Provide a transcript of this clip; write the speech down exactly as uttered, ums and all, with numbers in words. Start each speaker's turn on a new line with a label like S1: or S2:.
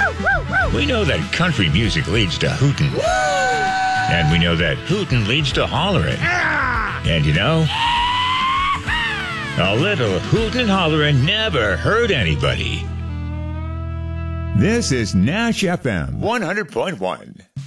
S1: We know that country music leads to hootin'. And we know that hootin' leads to hollering. And you know, a little hootin' and hollering never hurt anybody. This is Nash F M one hundred point one.